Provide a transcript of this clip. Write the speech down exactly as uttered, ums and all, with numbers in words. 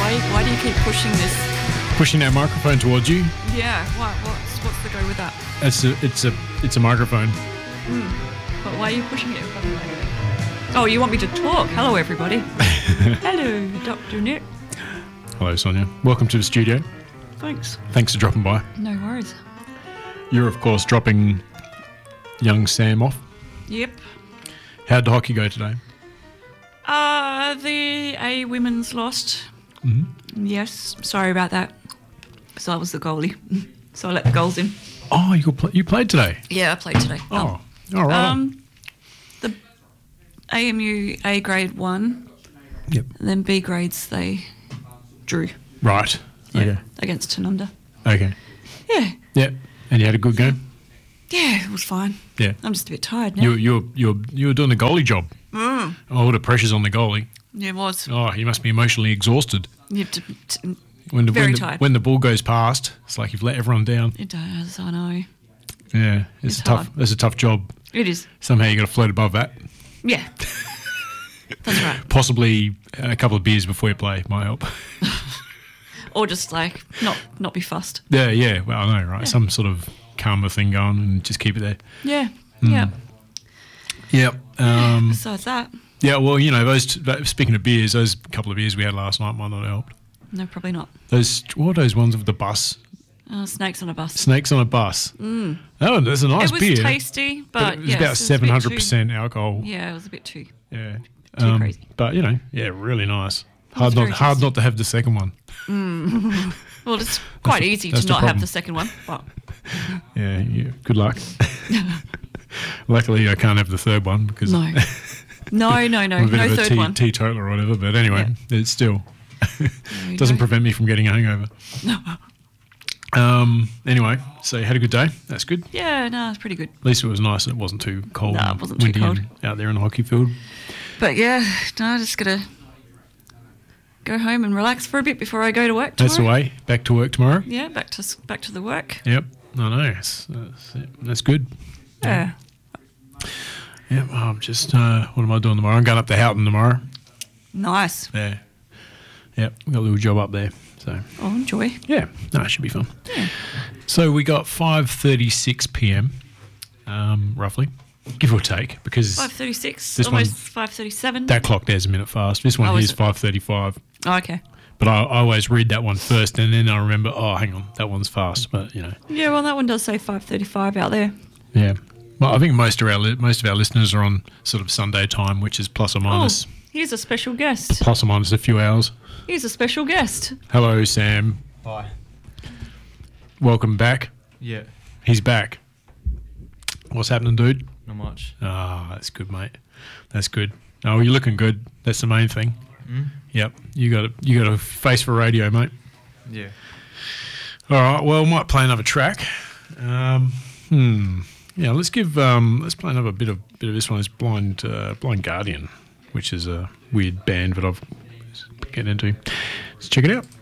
Why, why do you keep pushing this? Pushing that microphone towards you. Yeah, what, what's, what's the go with that? It's a, it's a, it's a microphone. Mm. But why are you pushing it? Oh, you want me to talk? Hello, everybody. Hello, Doctor Nick. Hello, Sonia. Welcome to the studio. Thanks. Thanks for dropping by. No worries. You're, of course, dropping young Sam off. Yep. How'd the hockey go today? Uh, the A women's lost. Mm-hmm. Yes, sorry about that. So I was the goalie. So I let the goals in. Oh, you pl- you played today? Yeah, I played today. Oh, all right. Um, the A M U A grade won. Yep. And then B grades they drew. Right. Yeah, Okay. against Tanunda. Okay. Yeah. Yeah. And you had a good game? Yeah, it was fine. Yeah. I'm just a bit tired now. You you you you were doing the goalie job. Mm. Oh, the pressure's on the goalie. Yeah, it was. Oh, you must be emotionally exhausted. You have to, to, When the, very when the, tired. when the ball goes past, it's like you've let everyone down. It does, I know. Yeah, it's, It's a tough. hard. It's a tough job. It is. Somehow you got to float above that. Yeah. That's right. Possibly a couple of beers before you play might help. Or just like not not be fussed. Yeah, yeah. Well, I know, right? Yeah. Some sort of calmer thing going and just keep it there. Yeah. Mm. Yeah. Yep. Um, Besides that, yeah. Well, you know, those. T- speaking of beers, those couple of beers we had last night might not have helped. no, probably not. Those what are those ones with the bus? Uh, snakes on a bus. Snakes on a bus. Mm. Oh, that's a nice It was beer. tasty, but, But it was yes, about it was a bit seven hundred too- percent alcohol. Yeah, it was a bit too. Yeah. Too crazy. But you know, yeah, really nice. Hard not very hard tasty. not to have the second one. Mm. Well, it's quite the- easy that's to the not have problem. the second one, but Yeah, yeah. Good luck. Luckily, I can't have the third one because no, no, no, no, I'm a bit no of a third tea, one. teetotaler or whatever. But anyway, it's still you doesn't go. prevent me from getting a hangover. Um. Anyway, so you had a good day. That's good. Yeah, no, it's pretty good. At least it was nice and it wasn't too cold. No, it and wasn't too windy cold. and out there in the hockey field. But yeah, no, just gotta go home and relax for a bit before I go to work tomorrow. That's the way. Back to work tomorrow. Yeah, back to s- back to the work. Yep. I know. That's, that's, that's good. Yeah. Yeah. Well, I'm just. Uh, what am I doing tomorrow? I'm going up to Houghton tomorrow. Nice. Yeah. Yep. Got a little job up there. So. Oh, enjoy. Yeah. No, it should be fun. Yeah. So we got five thirty-six p.m. Um, roughly, give or take, because Five thirty-six. This Almost one- five thirty-seven. that clock there's a minute fast. This one Oh, here's is it? five thirty-five. Oh, okay. But I, I always read that one first, and then I remember, oh, hang on, that one's fast. But you know, Yeah, well, that one does say five thirty-five out there. yeah. Well, I think most of our li- most of our listeners are on sort of Sunday time, which is plus or minus Oh, here's a special guest. plus or minus a few hours. Here's a special guest. Hello, Sam. Hi. Welcome back. Yeah, He's back. What's happening, dude? not much. Ah, that's good, mate. That's good. Oh, you're looking good. That's the main thing. Mm? Yep, you got a you got a face for radio, mate. Yeah. All right, well, might play another track. Um, hmm. Yeah, let's give um, let's play another bit of bit of this one. It's Blind uh, Blind Guardian, which is a weird band that I've getting into. Let's check it out.